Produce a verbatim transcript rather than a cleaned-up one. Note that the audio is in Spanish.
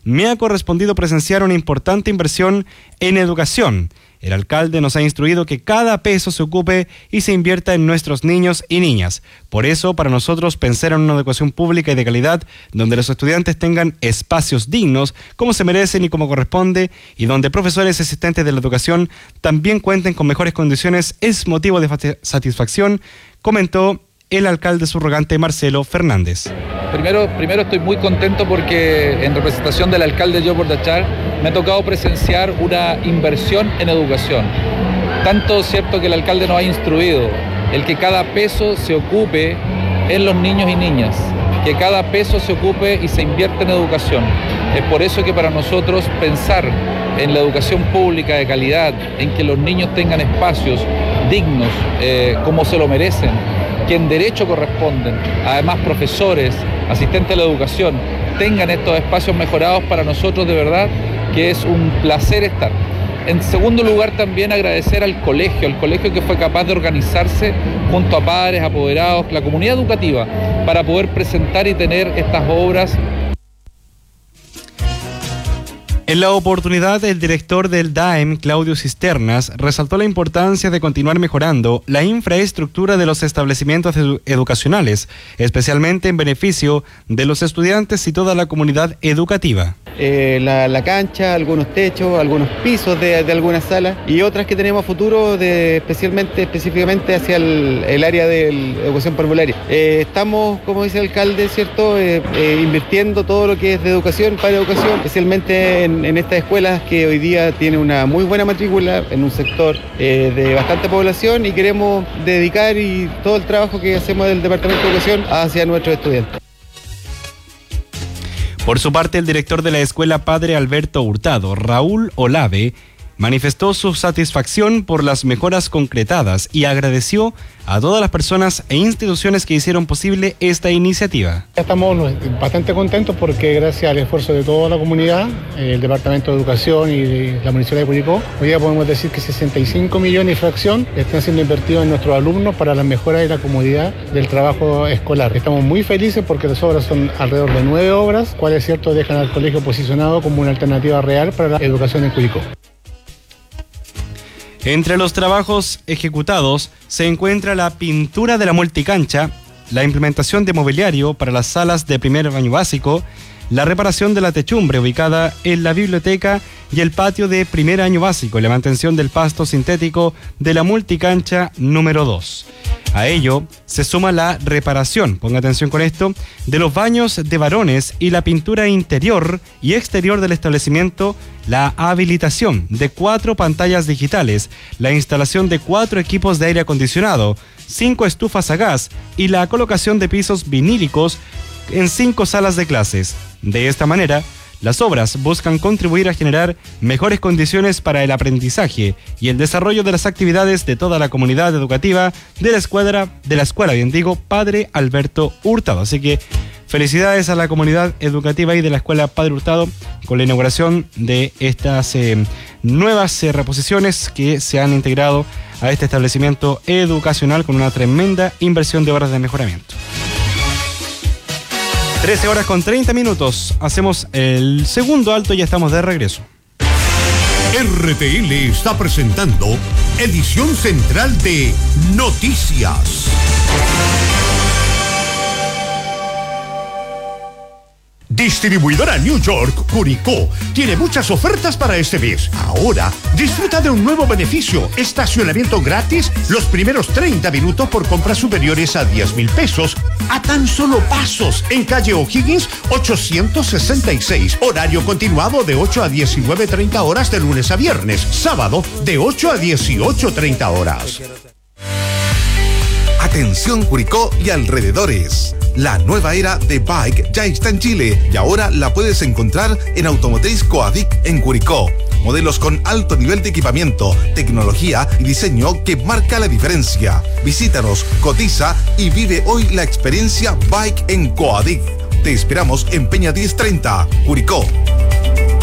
me ha correspondido presenciar una importante inversión en educación. El alcalde nos ha instruido que cada peso se ocupe y se invierta en nuestros niños y niñas. Por eso, para nosotros, pensar en una educación pública y de calidad, donde los estudiantes tengan espacios dignos, como se merecen y como corresponde, y donde profesores y asistentes de la educación también cuenten con mejores condiciones, es motivo de satisfacción, comentó el alcalde subrogante Marcelo Fernández. Primero, primero estoy muy contento porque en representación del alcalde Joe Bordachar me ha tocado presenciar una inversión en educación. Tanto cierto que el alcalde nos ha instruido el que cada peso se ocupe en los niños y niñas, que cada peso se ocupe y se invierte en educación. Es por eso que para nosotros pensar en la educación pública de calidad, en que los niños tengan espacios dignos, eh, como se lo merecen, que en derecho corresponden, además profesores, asistentes de la educación, tengan estos espacios mejorados, para nosotros de verdad que es un placer estar. En segundo lugar, también agradecer al colegio, al colegio que fue capaz de organizarse junto a padres, apoderados, la comunidad educativa, para poder presentar y tener estas obras. En la oportunidad, el director del D A E M, Claudio Cisternas, resaltó la importancia de continuar mejorando la infraestructura de los establecimientos edu- educacionales, especialmente en beneficio de los estudiantes y toda la comunidad educativa. Eh, la, la cancha, algunos techos, algunos pisos de, de algunas salas y otras que tenemos a futuro, de, especialmente, específicamente hacia el, el área de la educación parvularia. Eh, estamos, como dice el alcalde, ¿cierto?, eh, eh, invirtiendo todo lo que es de educación para educación, especialmente en en estas escuelas que hoy día tienen una muy buena matrícula en un sector eh, de bastante población, y queremos dedicar y todo el trabajo que hacemos del Departamento de Educación hacia nuestros estudiantes. Por su parte, el director de la Escuela Padre Alberto Hurtado, Raúl Olave, manifestó su satisfacción por las mejoras concretadas y agradeció a todas las personas e instituciones que hicieron posible esta iniciativa. Estamos bastante contentos porque gracias al esfuerzo de toda la comunidad, el Departamento de Educación y la Municipalidad de Curicó, hoy día podemos decir que sesenta y cinco millones y fracción están siendo invertidos en nuestros alumnos para la mejora y la comodidad del trabajo escolar. Estamos muy felices porque las obras son alrededor de nueve obras, cuales, cierto, dejan al colegio posicionado como una alternativa real para la educación en Curicó. Entre los trabajos ejecutados se encuentra la pintura de la multicancha, la implementación de mobiliario para las salas de primer año básico, la reparación de la techumbre ubicada en la biblioteca y el patio de primer año básico y la mantención del pasto sintético de la multicancha número dos. A ello se suma la reparación, ponga atención con esto, de los baños de varones y la pintura interior y exterior del establecimiento, la habilitación de cuatro pantallas digitales, la instalación de cuatro equipos de aire acondicionado, cinco estufas a gas y la colocación de pisos vinílicos en cinco salas de clases. De esta manera, las obras buscan contribuir a generar mejores condiciones para el aprendizaje y el desarrollo de las actividades de toda la comunidad educativa de la escuela, de la escuela, bien digo, Padre Alberto Hurtado. Así que felicidades a la comunidad educativa y de la escuela Padre Hurtado con la inauguración de estas eh, nuevas eh, reposiciones que se han integrado a este establecimiento educacional con una tremenda inversión de horas de mejoramiento. trece horas con treinta minutos. Hacemos el segundo alto y ya estamos de regreso. R T L está presentando edición central de Noticias. Distribuidora New York, Curicó, tiene muchas ofertas para este mes. Ahora, disfruta de un nuevo beneficio: estacionamiento gratis los primeros treinta minutos por compras superiores a diez mil pesos, a tan solo pasos, en calle O'Higgins ochocientos sesenta y seis. Horario continuado de ocho a diecinueve treinta horas de lunes a viernes. Sábado de ocho a dieciocho treinta horas. Atención Curicó y alrededores. La nueva era de Bike ya está en Chile y ahora la puedes encontrar en Automotriz Coadic en Curicó. Modelos con alto nivel de equipamiento, tecnología y diseño que marca la diferencia. Visítanos, cotiza y vive hoy la experiencia Bike en Coadic. Te esperamos en Peña diez treinta, Curicó.